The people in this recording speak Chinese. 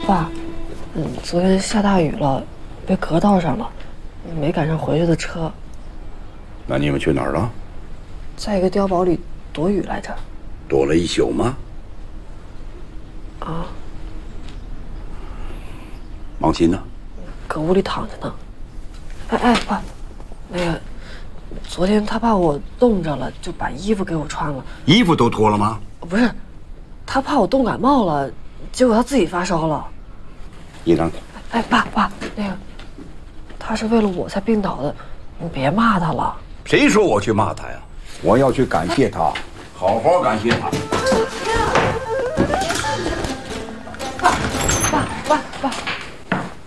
爸，昨天下大雨了，被隔道上了，没赶上回去的车。 那你们去哪儿了？ 在一个碉堡里躲雨来着。 躲了一宿吗？ 啊。 王鑫呢？ 搁屋里躺着呢。哎，爸，那个，昨天他怕我冻着了，就把衣服给我穿了。 衣服都脱了吗？ 不是，他怕我冻感冒了，结果他自己发烧了。 一张嘴。 哎，爸，那个，他是为了我才病倒的，你别骂他了。 谁说我去骂他呀？我要去感谢他，好好感谢他。 爸。